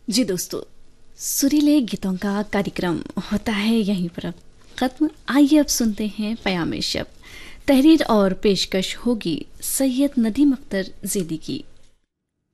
जी दोस्तों, सुरीले गीतों का कार्यक्रम होता है यहीं पर अब खत्म। आइए अब सुनते हैं पयामे शब। तहरीर और पेशकश होगी सैयद नदीम अख्तर ज़ैदी की।